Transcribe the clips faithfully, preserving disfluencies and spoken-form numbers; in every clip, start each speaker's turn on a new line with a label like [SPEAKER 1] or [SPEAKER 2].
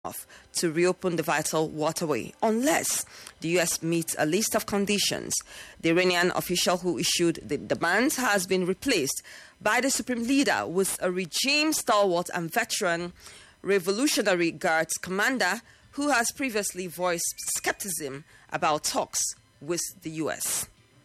[SPEAKER 1] to reopen the vital waterway unless the U S meets a list of conditions. The Iranian official who issued the demand has been replaced by the supreme leader, with a regime stalwart and veteran Revolutionary Guards commander who has previously voiced skepticism about talks with the U S.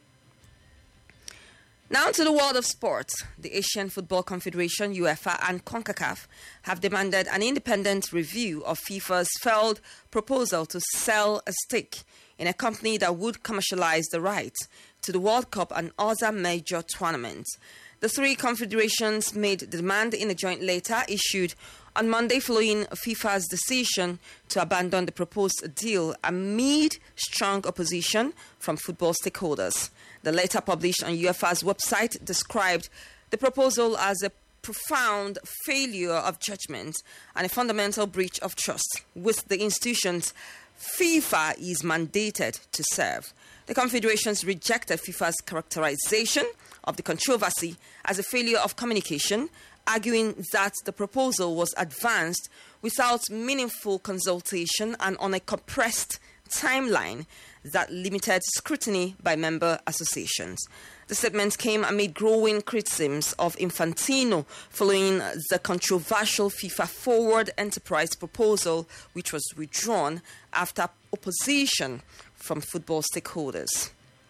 [SPEAKER 1] Now to the world of sport. The Asian Football Confederation, UEFA, and CONCACAF have demanded an independent review of FIFA's failed proposal to sell a stake in a company that would commercialize the rights to the World Cup and other major tournaments. The three confederations made the demand in a joint letter issued on Monday following FIFA's decision to abandon the proposed deal amid strong opposition from football stakeholders. The letter, published on UEFA's website, described the proposal as a profound failure of judgment and a fundamental breach of trust with the institutions FIFA is mandated to serve. The confederations rejected FIFA's characterization of the controversy as a failure of communication, arguing that the proposal was advanced without meaningful consultation and on a compressed timeline that limited scrutiny by member associations. The statement came amid growing criticisms of Infantino following the controversial FIFA Forward Enterprise proposal, which was withdrawn after opposition from football stakeholders.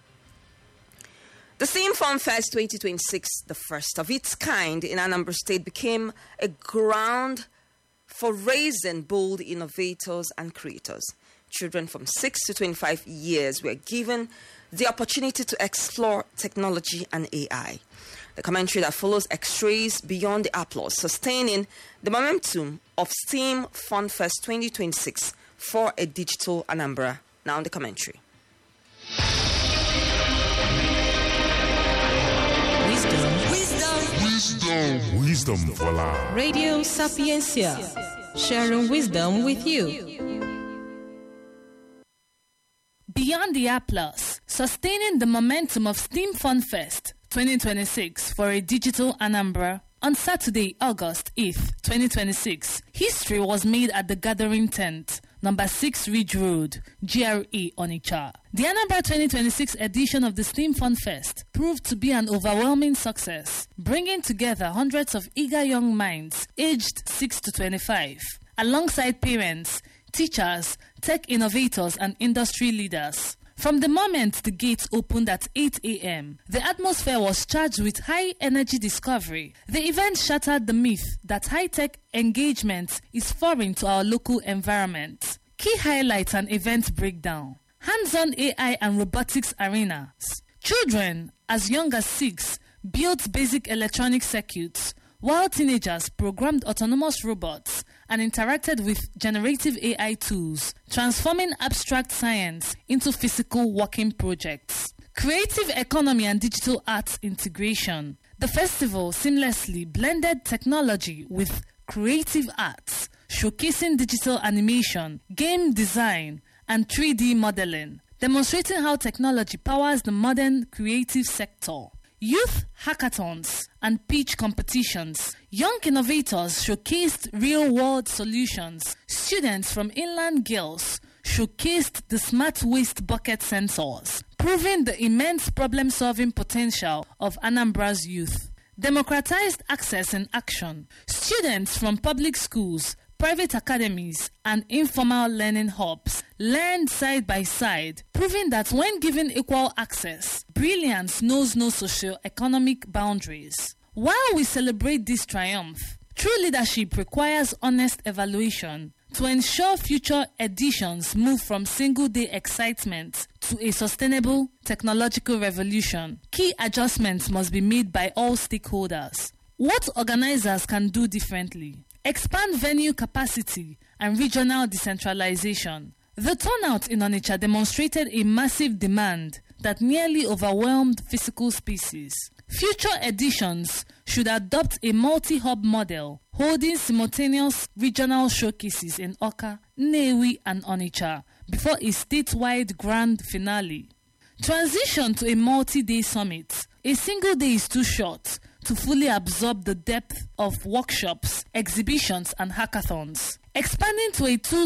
[SPEAKER 1] The Steam Fun Fest twenty twenty-six, the first of its kind in Anambra State, became a ground for raising bold innovators and creators. Children from six to twenty-five years were given the opportunity to explore technology and A I. The commentary that follows x-rays beyond the applause, sustaining the momentum of Steam Fun Fest twenty twenty-six for a digital Anambra. Now the commentary.
[SPEAKER 2] Wisdom. Wisdom.
[SPEAKER 3] Wisdom. Wisdom for life.
[SPEAKER 2] Radio Sapiencia. Sharing wisdom with you.
[SPEAKER 4] Beyond the Applause, sustaining the momentum of Steam Fun Fest twenty twenty-six for a digital Anambra. On Saturday, August eighth, twenty twenty-six, history was made at the Gathering Tent, number six Ridge Road, G R A, Onitsha. The Anambra twenty twenty-six edition of the Steam Fun Fest proved to be an overwhelming success, bringing together hundreds of eager young minds aged six to twenty-five, alongside parents, teachers, tech innovators, and industry leaders. From the moment the gates opened at eight a.m., the atmosphere was charged with high-energy discovery. The event shattered the myth that high-tech engagement is foreign to our local environment. Key highlights and event breakdown. Hands-on A I and robotics arenas. Children as young as six built basic electronic circuits, while teenagers programmed autonomous robots and interacted with generative A I tools, transforming abstract science into physical working projects. Creative economy and digital arts integration. The festival seamlessly blended technology with creative arts, showcasing digital animation, game design, and three D modeling, demonstrating how technology powers the modern creative sector. Youth hackathons and pitch competitions. Young innovators showcased real-world solutions. Students from Inland Girls showcased the smart waste bucket sensors, proving the immense problem-solving potential of Anambra's youth. Democratized access in action. Students from public schools, private academies, and informal learning hubs learned side by side, proving that when given equal access, brilliance knows no socio-economic boundaries. While we celebrate this triumph, true leadership requires honest evaluation to ensure future editions move from single-day excitement to a sustainable technological revolution. Key adjustments must be made by all stakeholders. What organizers can do differently? Expand venue capacity and regional decentralization. The turnout in Onitsha demonstrated a massive demand that nearly overwhelmed physical spaces. Future editions should adopt a multi-hub model, holding simultaneous regional showcases in Oka, Nnewi, and Onitsha before a statewide grand finale. Transition to a multi-day summit. A single day is too short to fully absorb the depth of workshops, exhibitions, and hackathons. expanding to a two